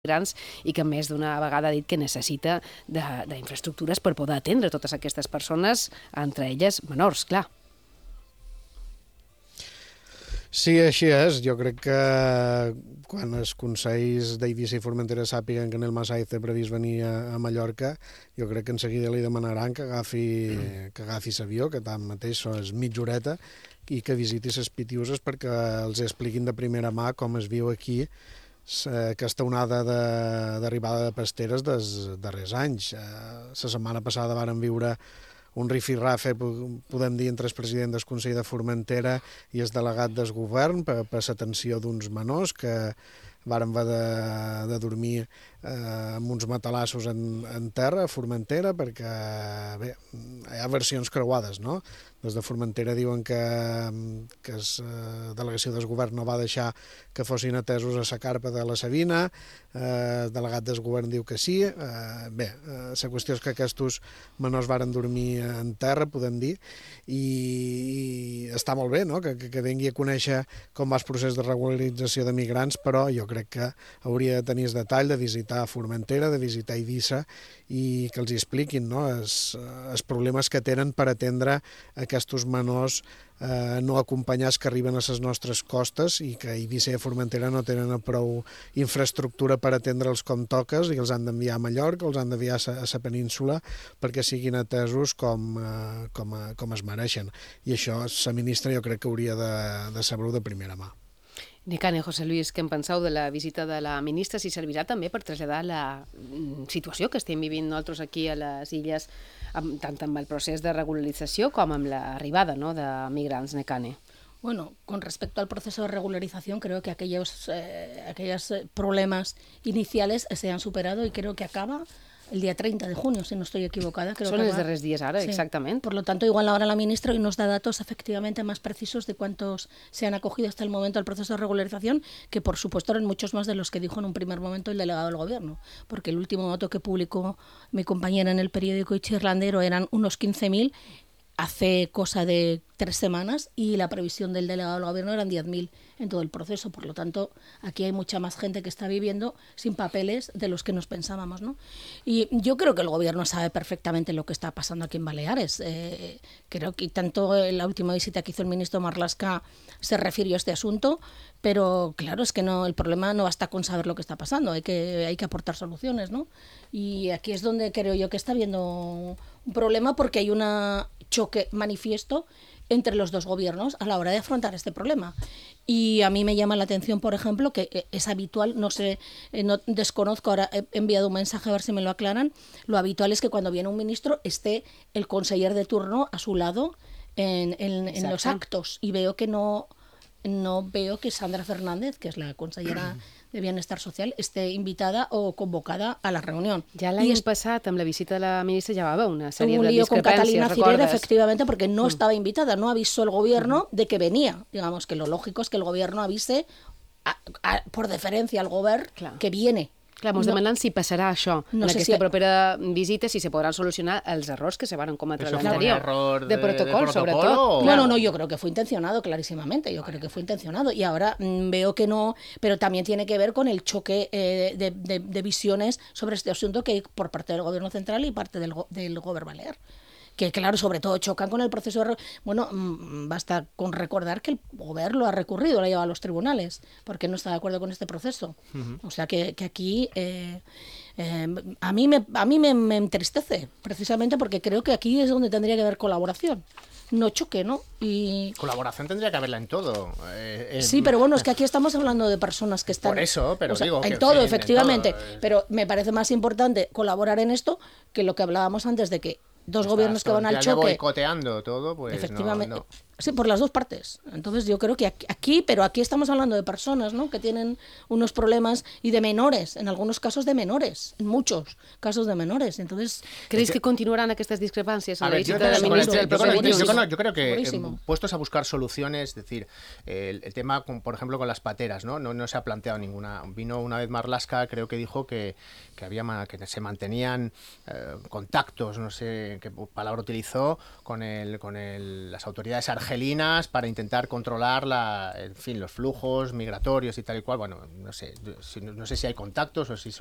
grans i que més d'una vegada ha dit que necessita d'infraestructures per poder atendre totes aquestes persones, entre elles menors, clar. Sí, així és. Jo crec que quan els consells d'Eivissa i Formentera sàpiguen que Nel Massaez té previst venir a Mallorca, jo crec que en seguida li demanaran que agafi l'avió, que tanmateix és mitja horeta, i que visiti les Pitiuses perquè els expliquin de primera mà com es viu aquí aquesta onada d'arribada de pasteres dels darrers anys. La setmana passada varen viure un rifirrafe, podem dir, entre el president del Consell de Formentera i el delegat del govern per l'atenció d'uns menors que varen haver de dormir amb uns matalassos en terra, a Formentera, perquè bé, hi ha versions creuades, no? Des de Formentera diuen que la delegació del govern no va deixar que fossin atesos a la carpa de la Sabina, el delegat del govern diu que sí. Bé, la qüestió és que aquests menors varen dormir en terra, podem dir, i està molt bé, no?, que vingui a conèixer com va el procés de regularització de migrants, però jo crec que hauria de tenir el detall de visitar Formentera, de visitar Eivissa i que els expliquin, no?, els problemes que tenen per atendre aquests menors no acompanyats que arriben a les nostres costes i que Eivissa i Formentera no tenen prou infraestructura per atendre'ls com toques i els han d'enviar a Mallorca, els han d'enviar a la península perquè siguin atesos com es mereixen. I això la ministra jo crec que hauria de saber-ho de primera mà. Nekane, José Luis, què en penseu de la visita de la ministra? Si servirà també per traslladar la situació que estem vivint nosaltres aquí a les illes, tant amb el procés de regularització com amb l'arribada, ¿no?, de migrants, Nekane. Bueno, con respecto al proceso de regularización, creo que aquellos problemas iniciales se han superado y creo que acaba el día 30 de junio, si no estoy equivocada. Són els darrers dies ara, sí, exactament. Por lo tanto, igual ahora la ministra hoy nos da datos efectivamente más precisos de cuántos se han acogido hasta el momento al proceso de regularización, que por supuesto eran muchos más de los que dijo en un primer momento el delegado del gobierno, porque el último dato que publicó mi compañera en el periódico Irlandero eran unos 15.000 hace cosa de 3 semanas y la previsión del delegado del gobierno eran 10.000 en todo el proceso. Por lo tanto, aquí hay mucha más gente que está viviendo sin papeles de los que nos pensábamos, ¿no? Y yo creo que el gobierno sabe perfectamente lo que está pasando aquí en Baleares. Creo que tanto en la última visita que hizo el ministro Marlaska se refirió a este asunto, pero claro, es que no, el problema no basta con saber lo que está pasando, hay que aportar soluciones, ¿no? Y aquí es donde creo yo que está habiendo un problema porque hay un choque manifiesto entre los dos gobiernos a la hora de afrontar este problema. Y a mí me llama la atención, por ejemplo, que es habitual, no sé, no desconozco, ahora he enviado un mensaje a ver si me lo aclaran, lo habitual es que cuando viene un ministro esté el conseller de turno a su lado en los actos, y veo que no veo que Sandra Fernández, que es la consellera de Bienestar Social, esté invitada o convocada a la reunión. Ja l'any passat, amb la visita de la ministra, ja va haver una sèrie Hubo un de lío con Catalina discrepàncies, Ciner, recordes? efectivamente, porque no estaba invitada, no avisó el gobierno de que venía. Digamos que lo lógico es que el gobierno avise por deferencia al gobierno que viene. Clar, ens demanen si passarà això en aquesta propera visita, si se podran solucionar els errors que se van cometre l'anterior. Error de protocolo, sobretot. No, yo creo que fue intencionado, clarísimamente. Yo creo que fue intencionado. Y ahora veo que no, pero también tiene que ver con el choque de visiones sobre este asunto que hay por parte del gobierno central y parte del gobierno balear. Que claro, sobre todo chocan con el proceso de... Bueno, basta con recordar que el gobierno lo ha recurrido, lo ha llevado a los tribunales, porque no está de acuerdo con este proceso. O sea que aquí a mí me entristece, precisamente porque creo que aquí es donde tendría que haber colaboración. No choque, ¿no? Y colaboración tendría que haberla en todo. Sí, pero bueno, es que aquí estamos hablando de personas que están... Por eso, pero digo... En todo, efectivamente. Pero me parece más importante colaborar en esto que lo que hablábamos antes de que dos gobiernos que van al choque... boicoteando todo, pues efectivamente. No. Sí, por las dos partes. Entonces yo creo que aquí estamos hablando de personas, ¿no?, que tienen unos problemas, y de menores, en algunos casos de menores, en muchos casos de menores. Entonces, ¿creéis que continuarán estas discrepancias? A ver, yo creo que puestos a buscar soluciones, es decir, el tema, por ejemplo, con las pateras, no se ha planteado ninguna. Vino una vez Marlaska, creo que dijo que se mantenían contactos, no sé qué palabra utilizó, con las autoridades argentinas argelinas para intentar controlar los flujos migratorios y tal y cual. Bueno, no sé si hay contactos o si